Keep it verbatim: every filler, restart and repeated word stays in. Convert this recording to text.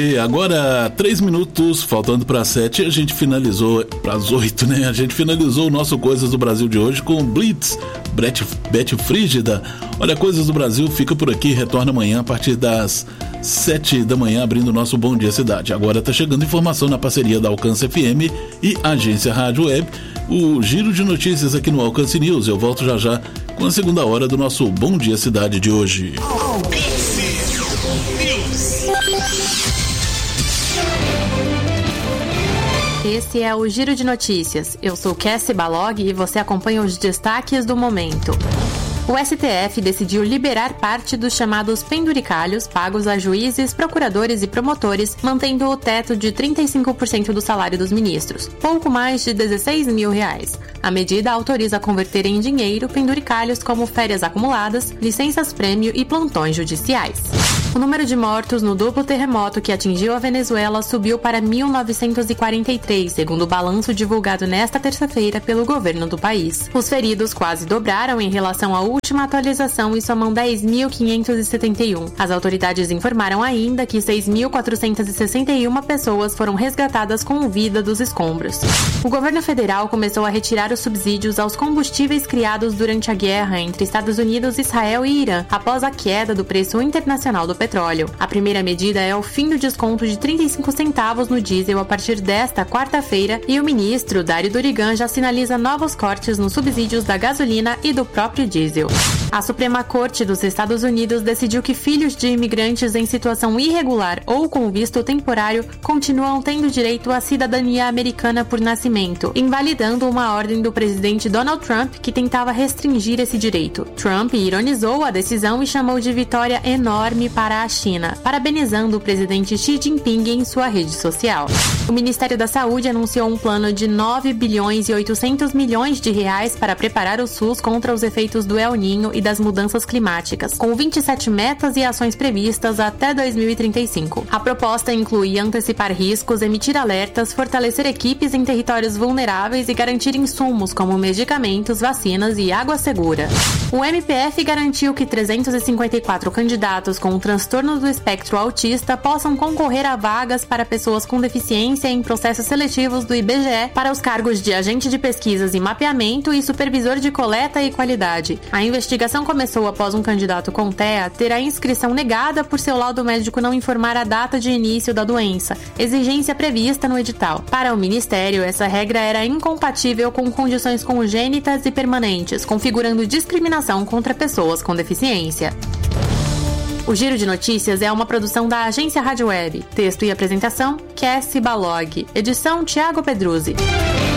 E agora, três minutos, faltando para sete, a gente finalizou, para as oito, né? A gente finalizou o nosso Coisas do Brasil de hoje com Blitz, Bete Frígida. Olha, Coisas do Brasil fica por aqui, retorna amanhã a partir das sete da manhã, abrindo o nosso Bom Dia Cidade. Agora tá chegando informação na parceria da Alcance F M e Agência Rádio Web, o giro de notícias aqui no Alcance News. Eu volto já já com a segunda hora do nosso Bom Dia Cidade de hoje. Alcance News. Esse é o Giro de Notícias. Eu sou Cassie Balog e você acompanha os destaques do momento. O S T F decidiu liberar parte dos chamados penduricalhos pagos a juízes, procuradores e promotores, mantendo o teto de trinta e cinco por cento do salário dos ministros, pouco mais de dezesseis mil reais. A medida autoriza converter em dinheiro penduricalhos como férias acumuladas, licenças-prêmio e plantões judiciais. O número de mortos no duplo terremoto que atingiu a Venezuela subiu para mil novecentos e quarenta e três, segundo o balanço divulgado nesta terça-feira pelo governo do país. Os feridos quase dobraram em relação à última atualização e somam dez mil quinhentos e setenta e um. As autoridades informaram ainda que seis mil quatrocentos e sessenta e uma pessoas foram resgatadas com vida dos escombros. O governo federal começou a retirar os subsídios aos combustíveis criados durante a guerra entre Estados Unidos, Israel e Irã, após a queda do preço internacional do petróleo. A primeira medida é o fim do desconto de trinta e cinco centavos no diesel a partir desta quarta-feira e o ministro Dário Durigan já sinaliza novos cortes nos subsídios da gasolina e do próprio diesel. A Suprema Corte dos Estados Unidos decidiu que filhos de imigrantes em situação irregular ou com visto temporário continuam tendo direito à cidadania americana por nascimento, invalidando uma ordem do presidente Donald Trump que tentava restringir esse direito. Trump ironizou a decisão e chamou de vitória enorme para a China, parabenizando o presidente Xi Jinping em sua rede social. O Ministério da Saúde anunciou um plano de nove bilhões e oitocentos milhões de reais para preparar o SUS contra os efeitos do El Niño e das mudanças climáticas, com vinte e sete metas e ações previstas até dois mil e trinta e cinco. A proposta inclui antecipar riscos, emitir alertas, fortalecer equipes em territórios vulneráveis e garantir insumos como medicamentos, vacinas e água segura. O M P F garantiu que trezentos e cinquenta e quatro candidatos com transtorno do espectro autista possam concorrer a vagas para pessoas com deficiência em processos seletivos do I B G E para os cargos de agente de pesquisas e mapeamento e supervisor de coleta e qualidade. A investigação começou após um candidato com T E A ter a inscrição negada por seu laudo médico não informar a data de início da doença, exigência prevista no edital. Para o Ministério, essa regra era incompatível com condições congênitas e permanentes, configurando discriminação contra pessoas com deficiência. O Giro de Notícias é uma produção da Agência Rádio Web. Texto e apresentação, Cassie Balog. Edição, Thiago Pedruzzi.